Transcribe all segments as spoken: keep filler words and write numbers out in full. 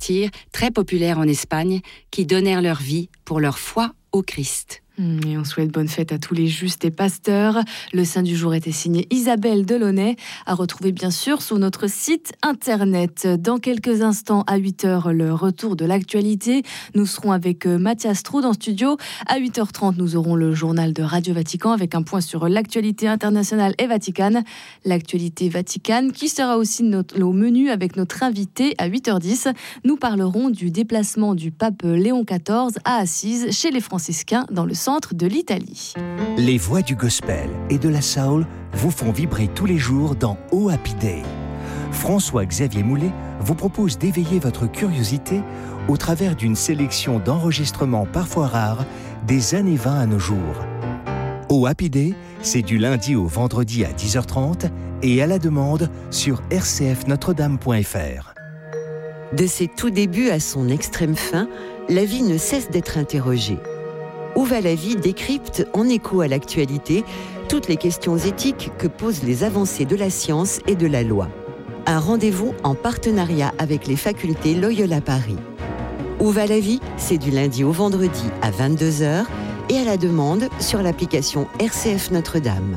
martyrs, très populaires en Espagne, qui donnèrent leur vie pour leur foi au Christ. Et on souhaite bonne fête à tous les justes et pasteurs. Le saint du jour était signé Isabelle Delaunay, à retrouver bien sûr sur notre site internet. Dans quelques instants, à huit heures, le retour de l'actualité. Nous serons avec Mathias Troud en studio. À huit heures trente, nous aurons le journal de Radio Vatican avec un point sur l'actualité internationale et vaticane. L'actualité vaticane qui sera aussi notre, au menu avec notre invité à huit heures dix. Nous parlerons du déplacement du pape Léon quatorze à Assise chez les franciscains dans le centre de l'Italie. Les voix du gospel et de la soul vous font vibrer tous les jours dans Oh Happy Day. François-Xavier Moulet vous propose d'éveiller votre curiosité au travers d'une sélection d'enregistrements parfois rares des années vingt à nos jours. Oh Happy Day, c'est du lundi au vendredi à dix heures trente et à la demande sur r c f notre dame point f r. De ses tout débuts à son extrême fin, la vie ne cesse d'être interrogée. Où va la vie décrypte, en écho à l'actualité, toutes les questions éthiques que posent les avancées de la science et de la loi. Un rendez-vous en partenariat avec les facultés Loyola Paris. Où va la vie, c'est du lundi au vendredi à vingt-deux heures et à la demande sur l'application R C F Notre-Dame.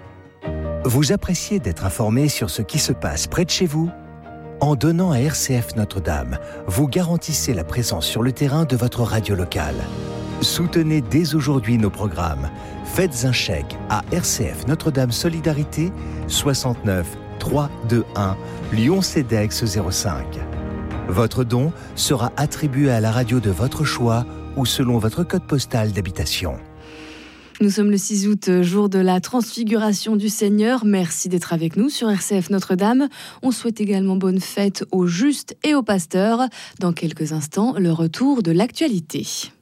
Vous appréciez d'être informé sur ce qui se passe près de chez vous ? En donnant à R C F Notre-Dame, vous garantissez la présence sur le terrain de votre radio locale. Soutenez dès aujourd'hui nos programmes. Faites un chèque à R C F Notre-Dame Solidarité soixante-neuf trois cent vingt-et-un Lyon-Cedex zéro cinq. Votre don sera attribué à la radio de votre choix ou selon votre code postal d'habitation. Nous sommes le six août, jour de la transfiguration du Seigneur. Merci d'être avec nous sur R C F Notre-Dame. On souhaite également bonne fête aux justes et aux pasteurs. Dans quelques instants, le retour de l'actualité.